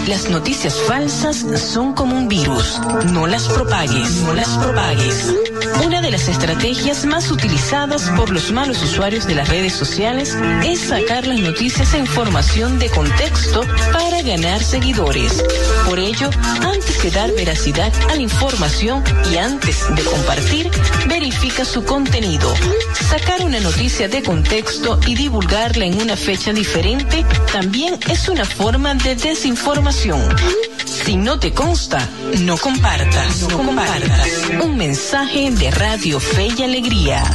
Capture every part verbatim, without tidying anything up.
Las noticias falsas son como un virus. No las propagues, no las propagues. Una de las estrategias más utilizadas por los malos usuarios de las redes sociales es sacar las noticias e información de contexto para ganar seguidores. Por ello, antes de dar veracidad a la información y antes de compartir, verifica su contenido. Sacar una noticia de contexto y divulgarla en una fecha diferente también es una forma de desinformación. Si no te consta, no compartas, no compartas. Un mensaje de Radio Fe y Alegría.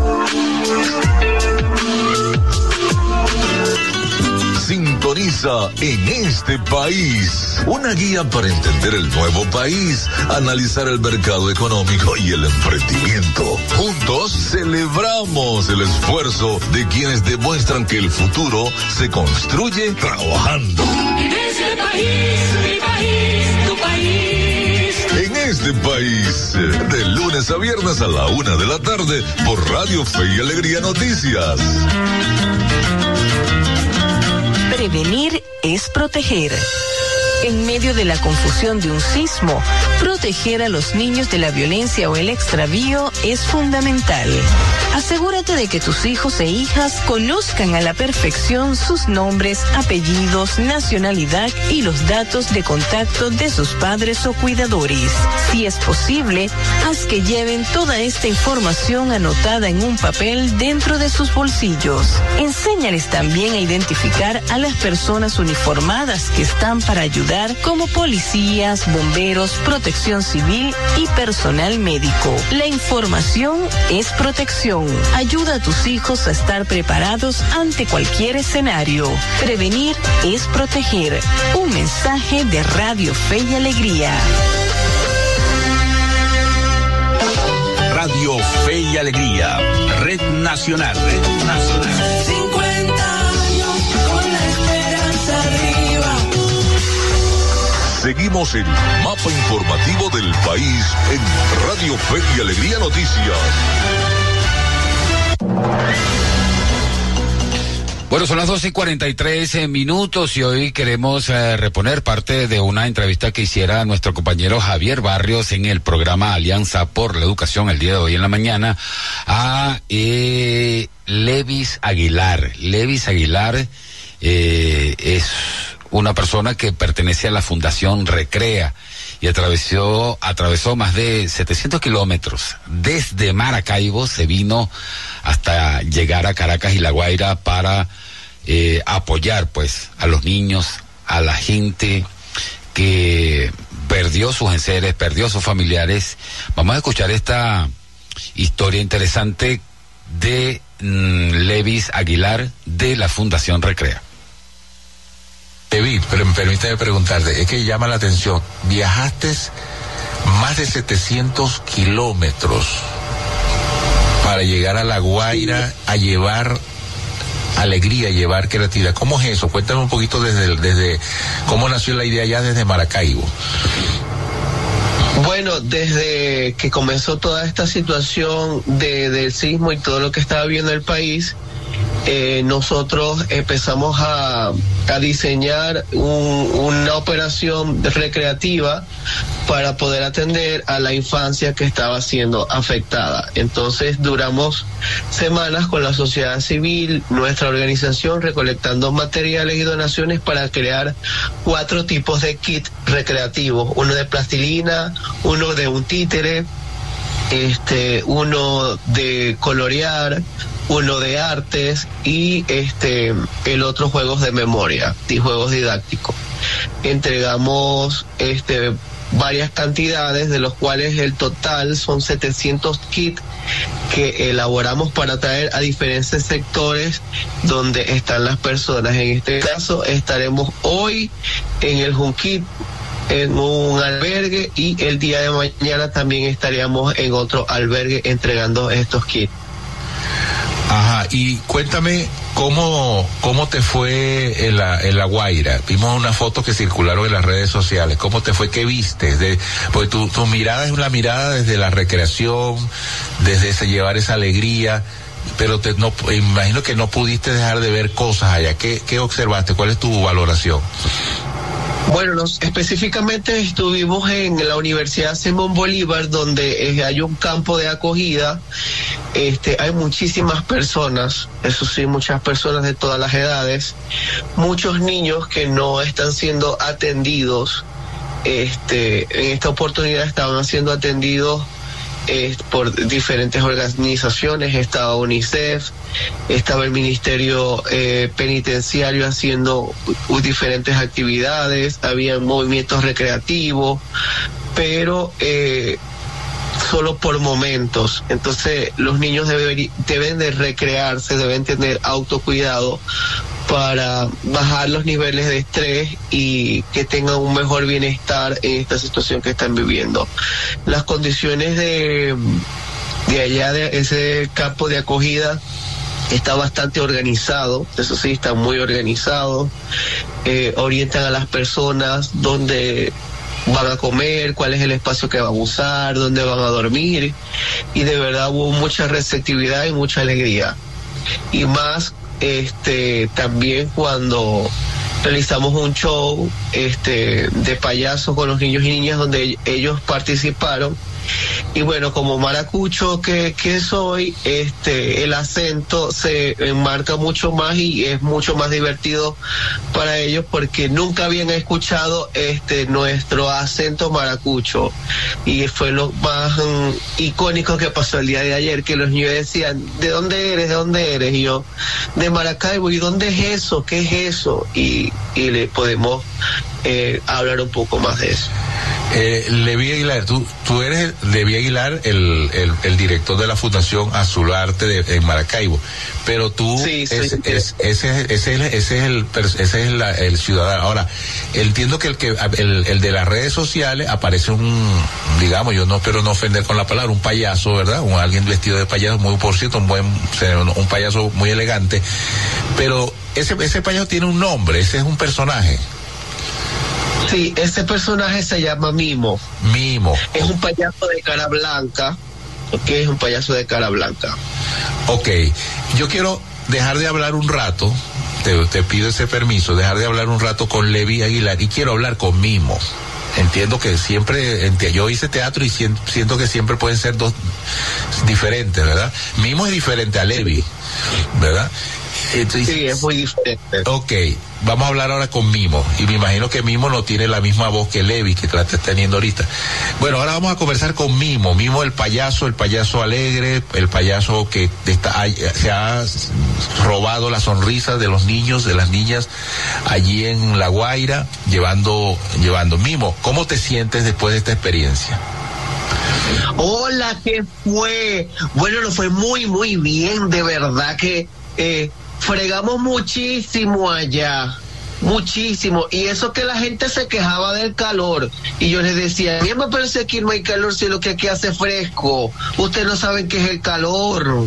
Sintoniza En Este País, una guía para entender el nuevo país, analizar el mercado económico y el emprendimiento. Juntos celebramos el esfuerzo de quienes demuestran que el futuro se construye trabajando. En este país, mi país, tu país. En este país, de lunes a viernes a la una de la tarde, por Radio Fe y Alegría Noticias. Prevenir es proteger. En medio de la confusión de un sismo, proteger a los niños de la violencia o el extravío es fundamental. Asegúrate de que tus hijos e hijas conozcan a la perfección sus nombres, apellidos, nacionalidad y los datos de contacto de sus padres o cuidadores. Si es posible, haz que lleven toda esta información anotada en un papel dentro de sus bolsillos. Enséñales también a identificar a las personas uniformadas que están para ayudar, como policías, bomberos, protección civil y personal médico. La información es protección. Ayuda a tus hijos a estar preparados ante cualquier escenario. Prevenir es proteger. Un mensaje de Radio Fe y Alegría. Radio Fe y Alegría, Red Nacional. Red Nacional. cincuenta años con la esperanza arriba. Seguimos el mapa informativo del país en Radio Fe y Alegría Noticias. Bueno, son las doce y cuarenta y tres eh, minutos y hoy queremos eh, reponer parte de una entrevista que hiciera nuestro compañero Javier Barrios en el programa Alianza por la Educación el día de hoy en la mañana a eh, Levis Aguilar. Levis Aguilar eh, es una persona que pertenece a la Fundación Recrea y atravesó, atravesó más de setecientos kilómetros. Desde Maracaibo se vino hasta llegar a Caracas y La Guaira para eh, apoyar pues a los niños, a la gente que perdió sus enseres, perdió sus familiares. Vamos a escuchar esta historia interesante de mm, Levis Aguilar de la Fundación Recrea. David, pero permítame preguntarte, es que llama la atención, viajaste más de setecientos kilómetros para llegar a La Guaira a llevar alegría, a llevar creatividad. ¿Cómo es eso? Cuéntame un poquito desde, desde cómo nació la idea ya desde Maracaibo. Bueno, desde que comenzó toda esta situación de, del sismo y todo lo que estaba viendo el país, Eh, nosotros empezamos a, a diseñar un, una operación recreativa para poder atender a la infancia que estaba siendo afectada. Entonces duramos semanas con la sociedad civil, nuestra organización, recolectando materiales y donaciones para crear cuatro tipos de kit recreativos: uno de plastilina, uno de un títere, este, uno de colorear, uno de artes y este el otro juegos de memoria y juegos didácticos. Entregamos este varias cantidades, de los cuales el total son setecientos kits que elaboramos para traer a diferentes sectores donde están las personas. En este caso estaremos hoy en el Junquit, en un albergue, y el día de mañana también estaríamos en otro albergue entregando estos kits. Ajá, y cuéntame cómo cómo te fue en la en La Guaira. Vimos una foto que circularon en las redes sociales. ¿Cómo te fue? ¿Qué viste? De, pues tu, tu mirada es una mirada desde la recreación, desde ese llevar esa alegría, pero te, no, imagino que no pudiste dejar de ver cosas allá. ¿Qué, qué observaste? ¿Cuál es tu valoración? Bueno, nos, específicamente estuvimos en la Universidad Simón Bolívar, donde eh, hay un campo de acogida. Este, hay muchísimas personas, eso sí, muchas personas de todas las edades, muchos niños que no están siendo atendidos. Este, en esta oportunidad estaban siendo atendidos eh, por diferentes organizaciones. Estaba UNICEF, estaba el Ministerio eh, Penitenciario haciendo uh, diferentes actividades, había movimientos recreativos, pero eh, solo por momentos. Entonces los niños deben, deben de recrearse, deben tener autocuidado para bajar los niveles de estrés y que tengan un mejor bienestar en esta situación que están viviendo. Las condiciones de, de allá, de ese campo de acogida, está bastante organizado, eso sí, está muy organizado. Eh, orientan a las personas dónde van a comer, cuál es el espacio que van a usar, dónde van a dormir, y de verdad hubo mucha receptividad y mucha alegría. Y más este también cuando realizamos un show este de payaso con los niños y niñas donde ellos participaron. Y bueno, como maracucho que, que soy, este, el acento se enmarca mucho más y es mucho más divertido para ellos porque nunca habían escuchado este nuestro acento maracucho. Y fue lo más um, icónico que pasó el día de ayer, que los niños decían, ¿de dónde eres? ¿De dónde eres? Y yo, de Maracaibo. ¿Y dónde es eso? ¿Qué es eso? Y, y le podemos eh, hablar un poco más de eso. Eh, Levi Aguilar, tú, tú eres Levi Aguilar, el, el, el director de la Fundación Azularte de, en Maracaibo, pero tú, sí, sí, es, sí. Es, ese, ese, ese, ese es el, ese es la, el ciudadano. Ahora, entiendo que el que, el, el de las redes sociales aparece un, digamos, yo no espero no ofender con la palabra, un payaso, ¿verdad? Un alguien vestido de payaso, muy, por cierto, un buen, un payaso muy elegante, pero ese, ese payaso tiene un nombre, ese es un personaje. Sí, ese personaje se llama Mimo. Mimo. Es un payaso de cara blanca, ¿ok? Es un payaso de cara blanca. Ok, yo quiero dejar de hablar un rato, te, te pido ese permiso, dejar de hablar un rato con Levi Aguilar y quiero hablar con Mimo. Entiendo que siempre, yo hice teatro y siento que siempre pueden ser dos diferentes, ¿verdad? Mimo es diferente a Levi, ¿verdad? Entonces, sí, es muy diferente. Ok, vamos a hablar ahora con Mimo, y me imagino que Mimo no tiene la misma voz que Levi, que la está teniendo ahorita. Bueno, ahora vamos a conversar con Mimo, Mimo el payaso, el payaso alegre, el payaso que está, se ha robado la sonrisa de los niños, de las niñas, allí en La Guaira, llevando, llevando. Mimo, ¿cómo te sientes después de esta experiencia? Hola, ¿qué fue? Bueno, lo fue muy, muy bien, de verdad que... Eh, fregamos muchísimo allá, muchísimo, y eso que la gente se quejaba del calor, y yo les decía, a mí me parece que no hay calor, si lo que aquí hace fresco, ustedes no saben qué es el calor.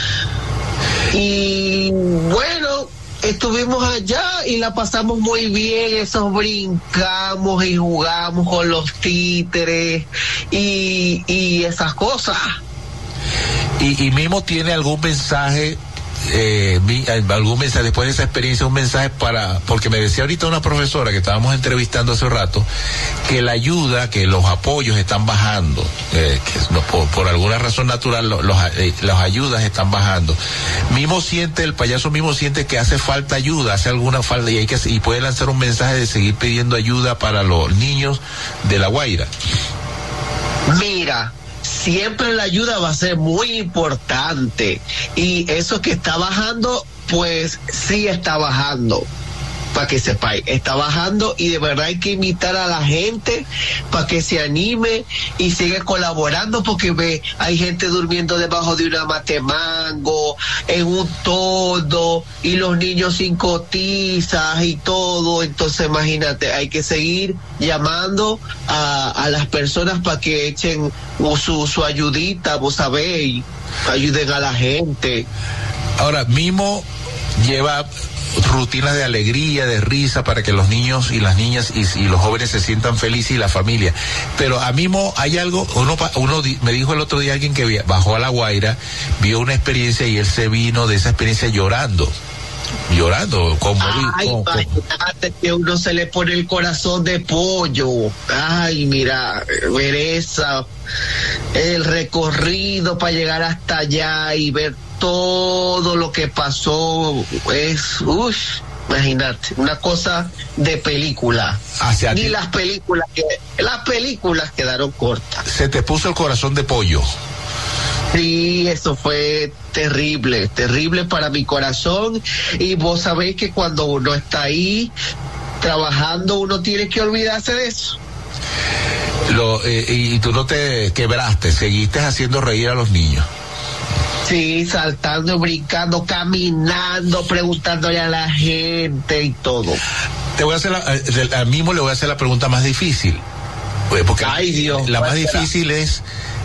Y bueno, estuvimos allá y la pasamos muy bien, eso brincamos y jugamos con los títeres y, y esas cosas. Y, y Mimo tiene algún mensaje, eh, algún mensaje después de esa experiencia, un mensaje para, porque me decía ahorita una profesora que estábamos entrevistando hace rato, que la ayuda, que los apoyos están bajando, eh, que no, por, por alguna razón natural los, los, eh, las ayudas están bajando. Mimo siente, el payaso Mimo siente que hace falta ayuda, hace alguna falta y hay que, y puede lanzar un mensaje de seguir pidiendo ayuda para los niños de La Guaira. Mira, siempre la ayuda va a ser muy importante y eso que está bajando, pues sí está bajando, para que sepáis, está bajando y de verdad hay que invitar a la gente para que se anime y siga colaborando, porque ve, hay gente durmiendo debajo de una matemango, en un todo, y los niños sin cotizas y todo. Entonces imagínate, hay que seguir llamando a, a las personas para que echen su, su ayudita, vos sabéis, ayuden a la gente. Ahora, Mimo lleva rutinas de alegría, de risa, para que los niños y las niñas y, y los jóvenes se sientan felices, y la familia. Pero a Mimo hay algo, uno, uno me dijo el otro día alguien que bajó a La Guaira, vio una experiencia y él se vino de esa experiencia llorando. llorando, conmovido. Ay, con, con... imagínate que uno se le pone el corazón de pollo. Ay, mira, ver esa, el recorrido para llegar hasta allá y ver todo lo que pasó es, uff, imagínate, una cosa de película. Hacia Ni ti. las películas, que, las películas quedaron cortas. Se te puso el corazón de pollo. Sí, eso fue terrible, terrible para mi corazón. Y vos sabéis que cuando uno está ahí trabajando, uno tiene que olvidarse de eso. Lo, eh, y tú no te quebraste, seguiste haciendo reír a los niños. Sí, saltando, brincando, caminando, preguntándole a la gente y todo. Te voy a hacer la, al mismo le voy a hacer la pregunta más difícil. Porque Ay, Dios, la más ¿cuál será? difícil es,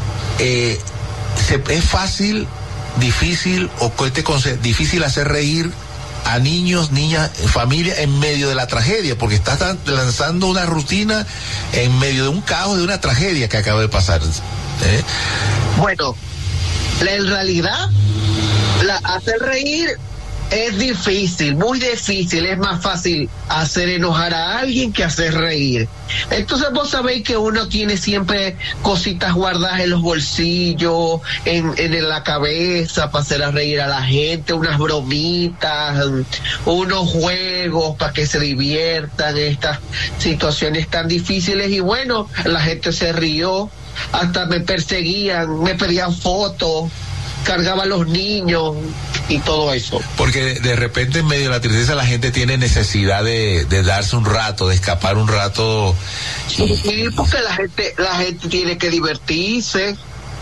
eh, se, es fácil, difícil o ¿qué te conse- difícil hacer reír a niños, niñas, familia en medio de la tragedia, porque estás tan- lanzando una rutina en medio de un caos, de una tragedia que acaba de pasar. ¿eh? Bueno, la, en realidad, la, hacer reír es difícil, muy difícil. Es más fácil hacer enojar a alguien que hacer reír. Entonces vos sabéis que uno tiene siempre cositas guardadas en los bolsillos, en, en la cabeza para hacer a reír a la gente, unas bromitas, unos juegos para que se diviertan en estas situaciones tan difíciles. Y bueno, la gente se rió, hasta me perseguían, me pedían fotos, cargaba a los niños y todo eso. Porque de repente en medio de la tristeza la gente tiene necesidad de, de darse un rato, de escapar un rato. Y, Sí, porque la gente, la gente tiene que divertirse.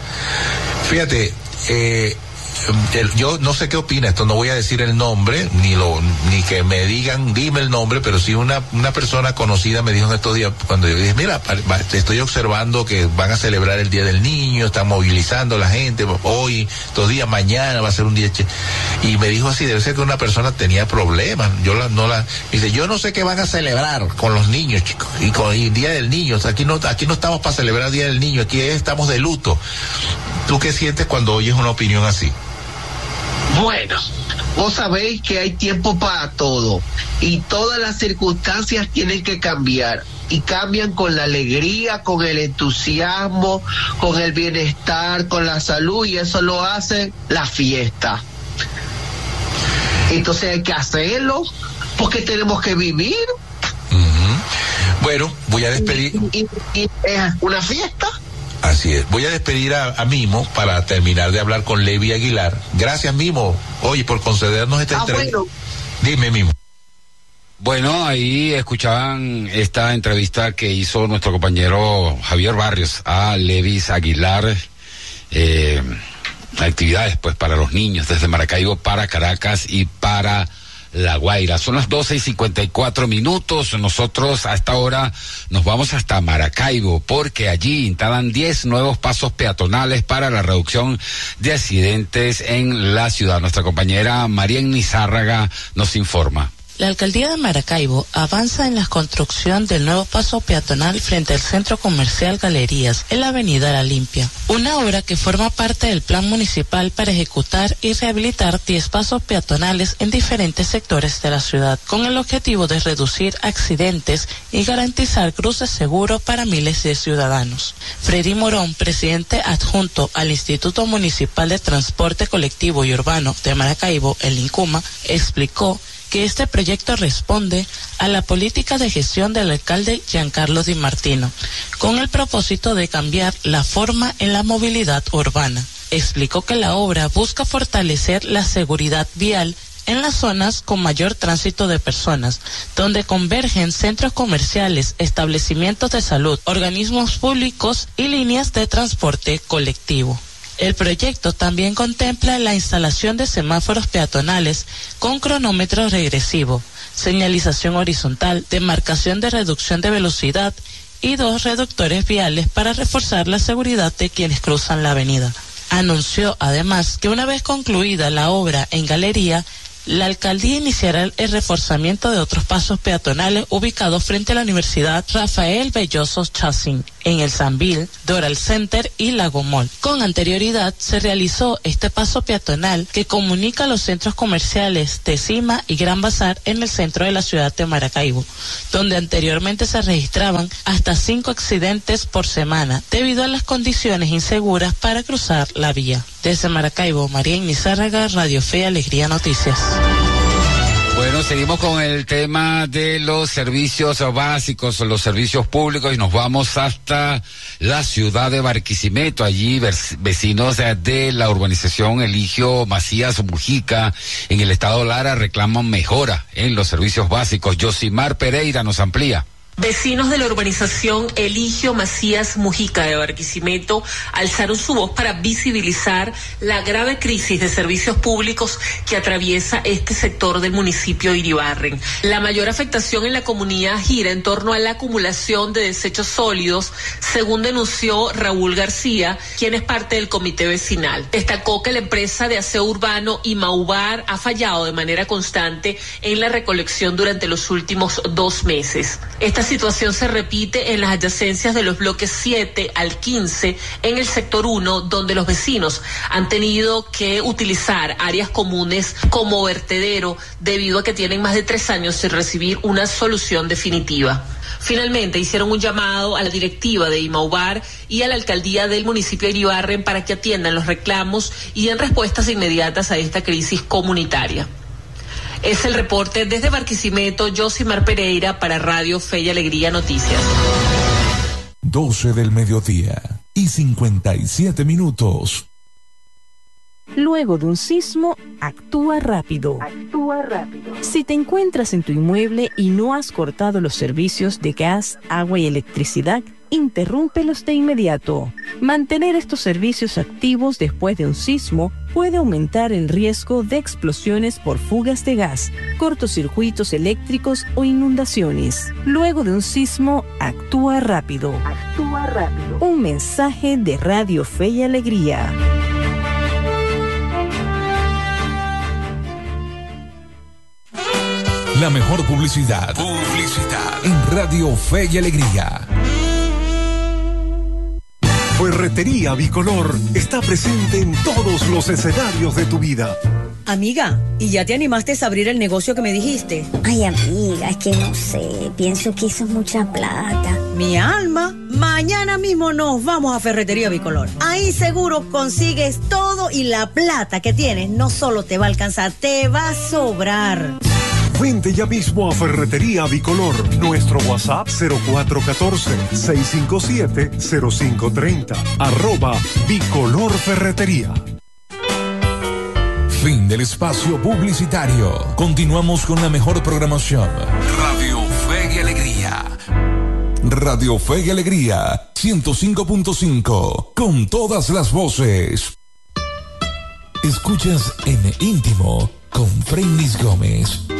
fíjate, eh, el- yo no sé qué opina esto, no voy a decir el nombre, ni lo, ni que me digan, dime el nombre, pero sí una, una persona conocida me dijo en estos días, cuando yo dije, mira, pa- va- te estoy observando que van a celebrar el Día del Niño, están movilizando a la gente, hoy, estos días, mañana va a ser un día, che-". Y me dijo así, debe ser que una persona tenía problemas, yo la, no la, dice, yo no sé qué van a celebrar con los niños, chicos, y con el Día del Niño, o sea, aquí no, aquí no estamos para celebrar el Día del Niño, aquí estamos de luto. ¿Tú qué sientes cuando oyes una opinión así? Bueno, vos sabéis que hay tiempo para todo y todas las circunstancias tienen que cambiar y cambian con la alegría, con el entusiasmo, con el bienestar, con la salud, y eso lo hace la fiesta. Entonces hay que hacerlo porque tenemos que vivir. Ujú. Bueno, voy a despedir. Y, y- y es una fiesta. Así es. Voy a despedir a, a Mimo para terminar de hablar con Levi Aguilar. Gracias, Mimo. Oye, por concedernos esta Ah, entrevista. bueno. Dime, Mimo. Bueno, ahí escuchaban esta entrevista que hizo nuestro compañero Javier Barrios a Levis Aguilar, eh, actividades pues para los niños desde Maracaibo para Caracas y para La Guaira. Son las doce y cincuenta y cuatro minutos. Nosotros a esta hora nos vamos hasta Maracaibo porque allí instalan diez nuevos pasos peatonales para la reducción de accidentes en la ciudad. Nuestra compañera Marién Nizárraga nos informa. La alcaldía de Maracaibo avanza en la construcción del nuevo paso peatonal frente al centro comercial Galerías, en la avenida La Limpia. Una obra que forma parte del plan municipal para ejecutar y rehabilitar diez pasos peatonales en diferentes sectores de la ciudad, con el objetivo de reducir accidentes y garantizar cruces seguros para miles de ciudadanos. Freddy Morón, presidente adjunto al Instituto Municipal de Transporte Colectivo y Urbano de Maracaibo, el INCUMA, explicó que este proyecto responde a la política de gestión del alcalde Giancarlo Di Martino, con el propósito de cambiar la forma en la movilidad urbana. Explicó que la obra busca fortalecer la seguridad vial en las zonas con mayor tránsito de personas, donde convergen centros comerciales, establecimientos de salud, organismos públicos y líneas de transporte colectivo. El proyecto también contempla la instalación de semáforos peatonales con cronómetro regresivo, señalización horizontal, demarcación de reducción de velocidad y dos reductores viales para reforzar la seguridad de quienes cruzan la avenida. Anunció además que una vez concluida la obra en Galería, la alcaldía iniciará el reforzamiento de otros pasos peatonales ubicados frente a la Universidad Rafael Belloso Chacín, en el Sambil, Doral Center y Lago Mall. Con anterioridad se realizó este paso peatonal que comunica los centros comerciales Tecima y Gran Bazar en el centro de la ciudad de Maracaibo, donde anteriormente se registraban hasta cinco accidentes por semana debido a las condiciones inseguras para cruzar la vía. Desde Maracaibo, María Inizárraga, Radio Fe y Alegría Noticias. Bueno, seguimos con el tema de los servicios básicos, los servicios públicos, y nos vamos hasta la ciudad de Barquisimeto. Allí vecinos de la urbanización Eligio Macías Mujica en el estado Lara reclaman mejora en los servicios básicos. Yosimar Pereira nos amplía. Vecinos de la urbanización Eligio Macías Mujica de Barquisimeto alzaron su voz para visibilizar la grave crisis de servicios públicos que atraviesa este sector del municipio de Iribarren. La mayor afectación en la comunidad gira en torno a la acumulación de desechos sólidos, según denunció Raúl García, quien es parte del comité vecinal. Destacó que la empresa de aseo urbano Imaubar ha fallado de manera constante en la recolección durante los últimos dos meses. Esta situación se repite en las adyacencias de los bloques siete al quince en el sector uno, donde los vecinos han tenido que utilizar áreas comunes como vertedero debido a que tienen más de tres años sin recibir una solución definitiva. Finalmente hicieron un llamado a la directiva de Imaubar y a la alcaldía del municipio de Iribarren para que atiendan los reclamos y den respuestas inmediatas a esta crisis comunitaria. Es el reporte desde Barquisimeto, Yosimar Pereira para Radio Fe y Alegría Noticias. doce del mediodía y cincuenta y siete minutos. Luego de un sismo, actúa rápido. Actúa rápido. Si te encuentras en tu inmueble y no has cortado los servicios de gas, agua y electricidad, interrúmpelos de inmediato. Mantener estos servicios activos después de un sismo puede aumentar el riesgo de explosiones por fugas de gas, cortocircuitos eléctricos o inundaciones. Luego de un sismo, actúa rápido. Actúa rápido. Un mensaje de Radio Fe y Alegría. La mejor publicidad. Publicidad. En Radio Fe y Alegría. Ferretería Bicolor está presente en todos los escenarios de tu vida. Amiga, ¿y ya te animaste a abrir el negocio que me dijiste? Ay, amiga, es que no sé, pienso que eso es mucha plata. Mi alma, mañana mismo nos vamos a Ferretería Bicolor. Ahí seguro consigues todo y la plata que tienes no solo te va a alcanzar, te va a sobrar. Vente ya mismo a Ferretería Bicolor. Nuestro WhatsApp cero cuatro uno cuatro, seis cinco siete, cero cinco tres cero. Arroba Bicolor Ferretería. Fin del espacio publicitario. Continuamos con la mejor programación. Radio Fe y Alegría. Radio Fe y Alegría. ciento cinco punto cinco. Con todas las voces. Escuchas en íntimo con Frenis Gómez.